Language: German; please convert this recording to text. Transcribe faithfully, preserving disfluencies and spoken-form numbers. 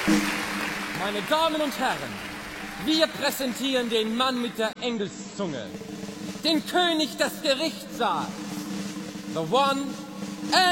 Meine Damen und Herren, wir präsentieren den Mann mit der Engelszunge, den König des Gerichtssaals, the one